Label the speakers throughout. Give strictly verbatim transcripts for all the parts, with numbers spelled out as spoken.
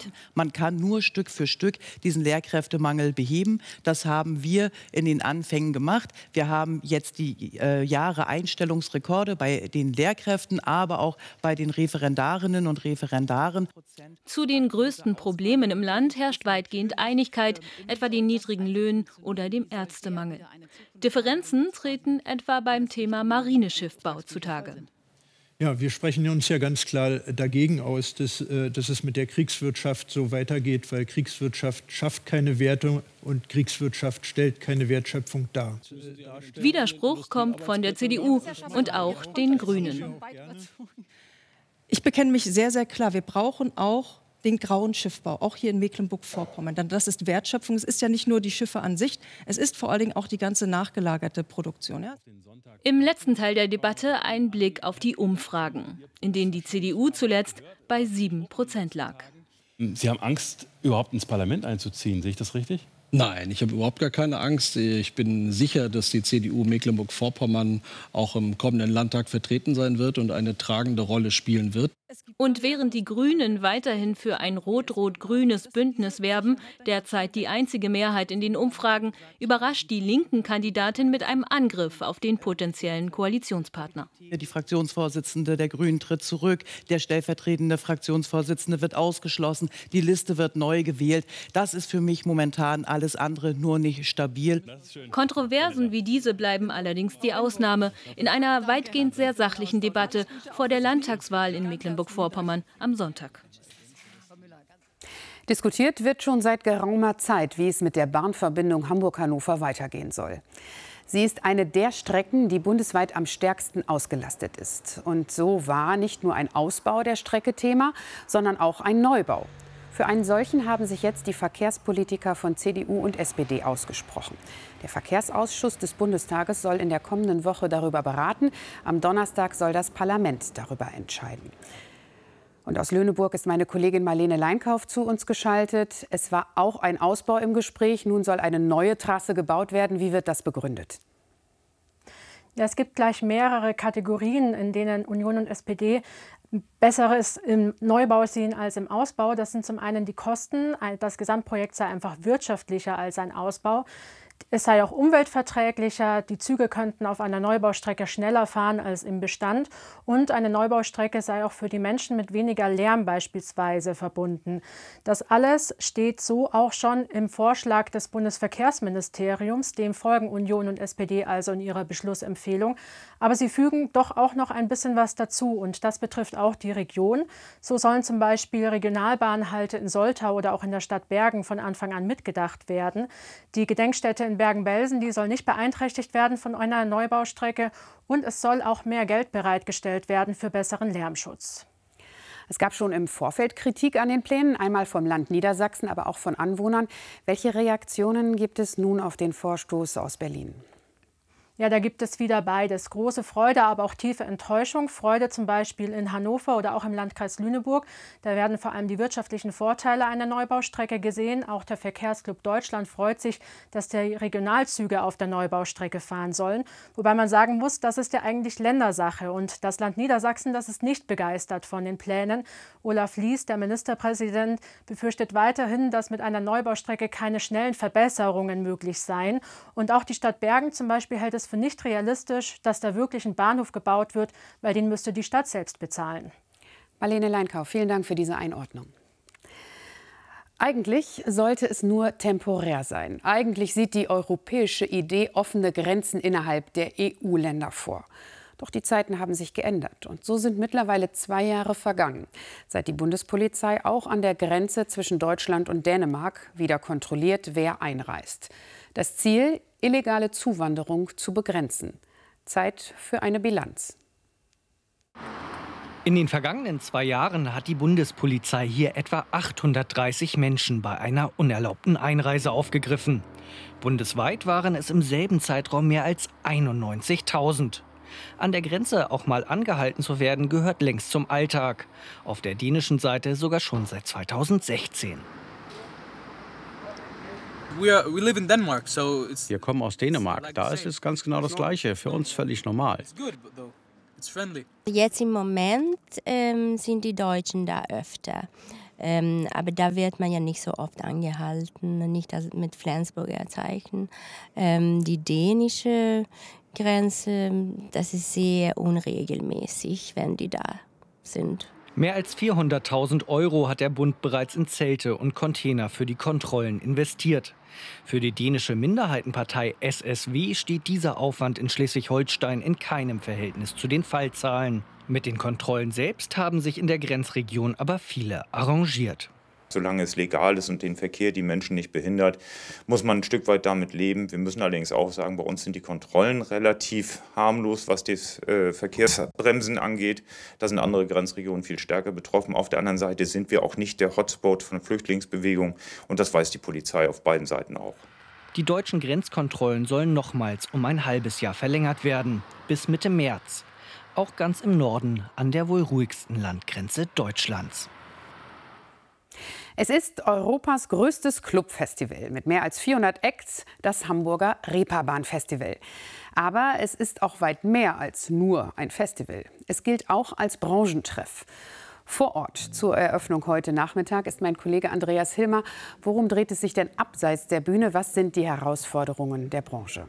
Speaker 1: nicht. Man kann nur Stück für Stück diesen Lehrkräftemangel beheben. Das haben wir in den Anfängen gemacht. Wir haben jetzt die äh, Jahre Einstellungsrekorde bei den Lehrkräften, aber auch bei den Referendarinnen und Referendaren.
Speaker 2: Zu den größten Problemen im Land herrscht weitgehend Einigkeit, etwa den niedrigen Löhnen oder dem Ärztemangel. Differenzen treten etwa beim Thema Marineschiffbau zutage.
Speaker 3: Ja, wir sprechen uns ja ganz klar dagegen aus, dass, äh, dass es mit der Kriegswirtschaft so weitergeht, weil Kriegswirtschaft schafft keine Werte und Kriegswirtschaft stellt keine Wertschöpfung dar.
Speaker 2: Widerspruch kommt von der C D U und auch den Grünen.
Speaker 4: Ich bekenne mich sehr, sehr klar. Wir brauchen auch den grauen Schiffbau, auch hier in Mecklenburg-Vorpommern. Denn das ist Wertschöpfung. Es ist ja nicht nur die Schiffe an sich, es ist vor allen Dingen auch die ganze nachgelagerte Produktion. Ja?
Speaker 2: Im letzten Teil der Debatte ein Blick auf die Umfragen, in denen die C D U zuletzt bei sieben Prozent lag.
Speaker 5: Sie haben Angst, überhaupt ins Parlament einzuziehen. Sehe ich das richtig?
Speaker 6: Nein, ich habe überhaupt gar keine Angst. Ich bin sicher, dass die C D U Mecklenburg-Vorpommern auch im kommenden Landtag vertreten sein wird und eine tragende Rolle spielen wird.
Speaker 2: Und während die Grünen weiterhin für ein rot-rot-grünes Bündnis werben, derzeit die einzige Mehrheit in den Umfragen, überrascht die linken Kandidatin mit einem Angriff auf den potenziellen Koalitionspartner.
Speaker 1: Die Fraktionsvorsitzende der Grünen tritt zurück, der stellvertretende Fraktionsvorsitzende wird ausgeschlossen, die Liste wird neu gewählt. Das ist für mich momentan alles andere nur nicht stabil.
Speaker 2: Kontroversen wie diese bleiben allerdings die Ausnahme in einer weitgehend sehr sachlichen Debatte vor der Landtagswahl in Mecklenburg-Vorpommern am Sonntag.
Speaker 7: Diskutiert wird schon seit geraumer Zeit, wie es mit der Bahnverbindung Hamburg-Hannover weitergehen soll. Sie ist eine der Strecken, die bundesweit am stärksten ausgelastet ist. Und so war nicht nur ein Ausbau der Strecke Thema, sondern auch ein Neubau. Für einen solchen haben sich jetzt die Verkehrspolitiker von C D U und S P D ausgesprochen. Der Verkehrsausschuss des Bundestages soll in der kommenden Woche darüber beraten. Am Donnerstag soll das Parlament darüber entscheiden. Und aus Lüneburg ist meine Kollegin Marlene Leinkauf zu uns geschaltet. Es war auch ein Ausbau im Gespräch. Nun soll eine neue Trasse gebaut werden. Wie wird das begründet?
Speaker 8: Ja, es gibt gleich mehrere Kategorien, in denen Union und S P D Besseres im Neubau sehen als im Ausbau. Das sind zum einen die Kosten. Das Gesamtprojekt sei einfach wirtschaftlicher als ein Ausbau. Es sei auch umweltverträglicher, die Züge könnten auf einer Neubaustrecke schneller fahren als im Bestand und eine Neubaustrecke sei auch für die Menschen mit weniger Lärm beispielsweise verbunden. Das alles steht so auch schon im Vorschlag des Bundesverkehrsministeriums, dem folgen Union und S P D also in ihrer Beschlussempfehlung. Aber sie fügen doch auch noch ein bisschen was dazu und das betrifft auch die Region. So sollen zum Beispiel Regionalbahnhalte in Soltau oder auch in der Stadt Bergen von Anfang an mitgedacht werden. Die Gedenkstätte in Bergen-Belsen, die soll nicht beeinträchtigt werden von einer Neubaustrecke und es soll auch mehr Geld bereitgestellt werden für besseren Lärmschutz.
Speaker 7: Es gab schon im Vorfeld Kritik an den Plänen, einmal vom Land Niedersachsen, aber auch von Anwohnern. Welche Reaktionen gibt es nun auf den Vorstoß aus Berlin?
Speaker 8: Ja, da gibt es wieder beides. Große Freude, aber auch tiefe Enttäuschung. Freude zum Beispiel in Hannover oder auch im Landkreis Lüneburg. Da werden vor allem die wirtschaftlichen Vorteile einer Neubaustrecke gesehen. Auch der Verkehrsclub Deutschland freut sich, dass die Regionalzüge auf der Neubaustrecke fahren sollen. Wobei man sagen muss, das ist ja eigentlich Ländersache. Und das Land Niedersachsen, das ist nicht begeistert von den Plänen. Olaf Lies, der Ministerpräsident, befürchtet weiterhin, dass mit einer Neubaustrecke keine schnellen Verbesserungen möglich seien. Und auch die Stadt Bergen zum Beispiel hält es für nicht realistisch, dass da wirklich ein Bahnhof gebaut wird, weil den müsste die Stadt selbst bezahlen.
Speaker 7: Marlene Leinkauf, vielen Dank für diese Einordnung. Eigentlich sollte es nur temporär sein. Eigentlich sieht die europäische Idee offene Grenzen innerhalb der E U-Länder vor. Doch die Zeiten haben sich geändert und so sind mittlerweile zwei Jahre vergangen, seit die Bundespolizei auch an der Grenze zwischen Deutschland und Dänemark wieder kontrolliert, wer einreist. Das Ziel, illegale Zuwanderung zu begrenzen. Zeit für eine Bilanz.
Speaker 9: In den vergangenen zwei Jahren hat die Bundespolizei hier etwa achthundertdreißig Menschen bei einer unerlaubten Einreise aufgegriffen. Bundesweit waren es im selben Zeitraum mehr als einundneunzigtausend. An der Grenze auch mal angehalten zu werden, gehört längst zum Alltag. Auf der dänischen Seite sogar schon seit zweitausendsechzehn.
Speaker 10: Wir kommen aus Dänemark. Da ist es ganz genau das Gleiche. Für uns völlig normal.
Speaker 11: Jetzt im Moment ähm, sind die Deutschen da öfter. Ähm, aber da wird man ja nicht so oft angehalten, nicht das mit Flensburger Zeichen. Ähm, die dänische Grenze, das ist sehr unregelmäßig, wenn die da sind.
Speaker 9: Mehr als vierhunderttausend Euro hat der Bund bereits in Zelte und Container für die Kontrollen investiert. Für die dänische Minderheitenpartei S S W steht dieser Aufwand in Schleswig-Holstein in keinem Verhältnis zu den Fallzahlen. Mit den Kontrollen selbst haben sich in der Grenzregion aber viele arrangiert.
Speaker 12: Solange es legal ist und den Verkehr die Menschen nicht behindert, muss man ein Stück weit damit leben. Wir müssen allerdings auch sagen, bei uns sind die Kontrollen relativ harmlos, was das äh, Verkehrsbremsen angeht. Da sind andere Grenzregionen viel stärker betroffen. Auf der anderen Seite sind wir auch nicht der Hotspot von Flüchtlingsbewegung und das weiß die Polizei auf beiden Seiten auch.
Speaker 9: Die deutschen Grenzkontrollen sollen nochmals um ein halbes Jahr verlängert werden, bis Mitte März. Auch ganz im Norden, an der wohl ruhigsten Landgrenze Deutschlands.
Speaker 7: Es ist Europas größtes Clubfestival mit mehr als vierhundert Acts, das Hamburger Reeperbahn-Festival. Aber es ist auch weit mehr als nur ein Festival. Es gilt auch als Branchentreff. Vor Ort zur Eröffnung heute Nachmittag ist mein Kollege Andreas Hilmer. Worum dreht es sich denn abseits der Bühne? Was sind die Herausforderungen der Branche?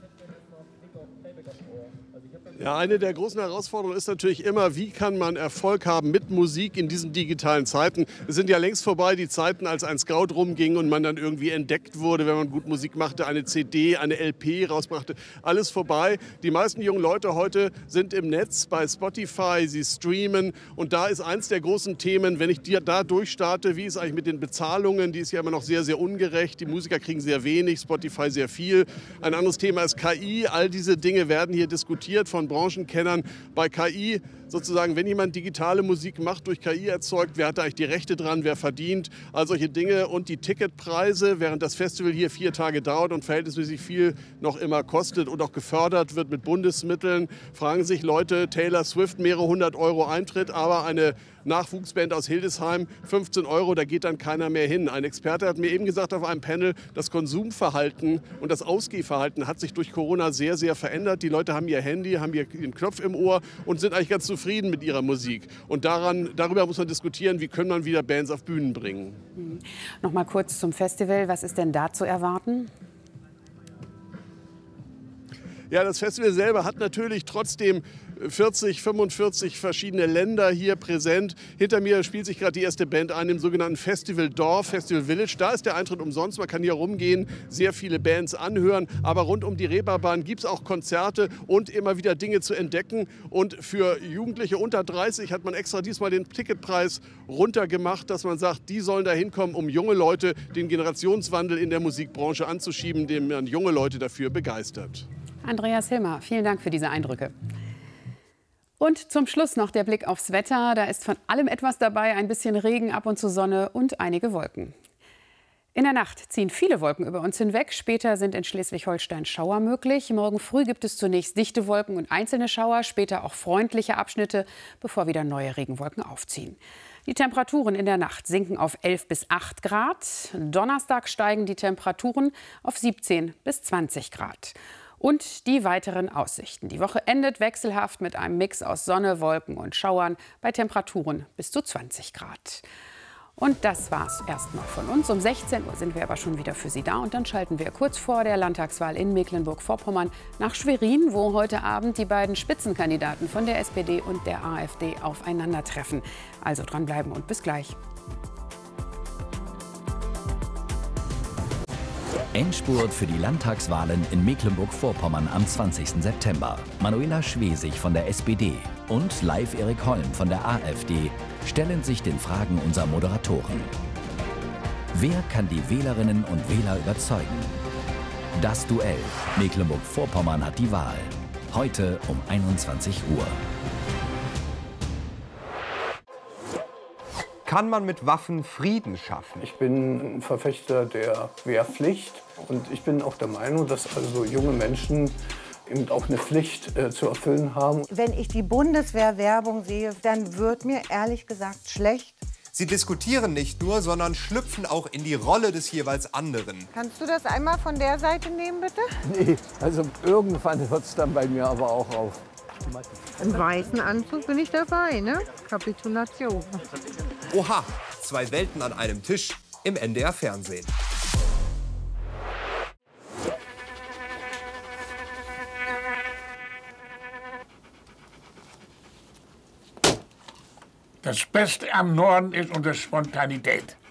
Speaker 13: Ja, eine der großen Herausforderungen ist natürlich immer, wie kann man Erfolg haben mit Musik in diesen digitalen Zeiten. Es sind ja längst vorbei die Zeiten, als ein Scout rumging und man dann irgendwie entdeckt wurde, wenn man gut Musik machte, eine C D, eine L P rausbrachte. Alles vorbei. Die meisten jungen Leute heute sind im Netz bei Spotify, sie streamen. Und da ist eins der großen Themen, wenn ich da durchstarte, wie ist eigentlich mit den Bezahlungen? Die ist ja immer noch sehr, sehr ungerecht. Die Musiker kriegen sehr wenig, Spotify sehr viel. Ein anderes Thema ist K I. All diese Dinge werden hier diskutiert von Branchenkennern. Bei K I sozusagen, wenn jemand digitale Musik macht, durch K I erzeugt, wer hat da eigentlich die Rechte dran, wer verdient, all solche Dinge und die Ticketpreise, während das Festival hier vier Tage dauert und verhältnismäßig viel noch immer kostet und auch gefördert wird mit Bundesmitteln, fragen sich Leute, Taylor Swift, mehrere hundert Euro Eintritt, aber eine Nachwuchsband aus Hildesheim, fünfzehn Euro, da geht dann keiner mehr hin. Ein Experte hat mir eben gesagt auf einem Panel, das Konsumverhalten und das Ausgehverhalten hat sich durch Corona sehr, sehr verändert. Die Leute haben ihr Handy, haben ihren Knopf im Ohr und sind eigentlich ganz zufrieden mit ihrer Musik. Und daran, darüber muss man diskutieren, wie können man wieder Bands auf Bühnen bringen.
Speaker 7: Mhm. Noch mal kurz zum Festival. Was ist denn da zu erwarten?
Speaker 13: Ja, das Festival selber hat natürlich trotzdem vierzig, fünfundvierzig verschiedene Länder hier präsent. Hinter mir spielt sich gerade die erste Band ein im sogenannten Festival Dorf, Festival Village. Da ist der Eintritt umsonst, man kann hier rumgehen, sehr viele Bands anhören. Aber rund um die Reeperbahn gibt es auch Konzerte und immer wieder Dinge zu entdecken. Und für Jugendliche unter dreißig hat man extra diesmal den Ticketpreis runtergemacht, dass man sagt, die sollen da hinkommen, um junge Leute den Generationswandel in der Musikbranche anzuschieben, den man junge Leute dafür begeistert.
Speaker 7: Andreas Hilmer, vielen Dank für diese Eindrücke. Und zum Schluss noch der Blick aufs Wetter. Da ist von allem etwas dabei, ein bisschen Regen, ab und zu Sonne und einige Wolken. In der Nacht ziehen viele Wolken über uns hinweg. Später sind in Schleswig-Holstein Schauer möglich. Morgen früh gibt es zunächst dichte Wolken und einzelne Schauer, später auch freundliche Abschnitte, bevor wieder neue Regenwolken aufziehen. Die Temperaturen in der Nacht sinken auf elf bis acht Grad. Donnerstag steigen die Temperaturen auf siebzehn bis zwanzig Grad. Und die weiteren Aussichten. Die Woche endet wechselhaft mit einem Mix aus Sonne, Wolken und Schauern bei Temperaturen bis zu zwanzig Grad. Und das war's erstmal von uns. Um sechzehn Uhr sind wir aber schon wieder für Sie da. Und dann schalten wir kurz vor der Landtagswahl in Mecklenburg-Vorpommern nach Schwerin, wo heute Abend die beiden Spitzenkandidaten von der S P D und der AfD aufeinandertreffen. Also dranbleiben und bis gleich.
Speaker 14: Endspurt für die Landtagswahlen in Mecklenburg-Vorpommern am zwanzigsten September. Manuela Schwesig von der S P D und Live Erik Holm von der AfD stellen sich den Fragen unserer Moderatoren. Wer kann die Wählerinnen und Wähler überzeugen? Das Duell. Mecklenburg-Vorpommern hat die Wahl. Heute um einundzwanzig Uhr.
Speaker 15: Kann man mit Waffen Frieden schaffen?
Speaker 16: Ich bin ein Verfechter der Wehrpflicht und ich bin auch der Meinung, dass also junge Menschen eben auch eine Pflicht äh, zu erfüllen haben.
Speaker 17: Wenn ich die Bundeswehr-Werbung sehe, dann wird mir ehrlich gesagt schlecht.
Speaker 15: Sie diskutieren nicht nur, sondern schlüpfen auch in die Rolle des jeweils anderen.
Speaker 17: Kannst du das einmal von der Seite nehmen, bitte?
Speaker 16: Nee, also irgendwann hört es dann bei mir aber auch auf.
Speaker 17: Im weißen Anzug bin ich dabei, ne? Kapitulation.
Speaker 15: Oha, Zwei Welten an einem Tisch im N D R-Fernsehen.
Speaker 18: Das Beste am Norden ist unsere Spontanität.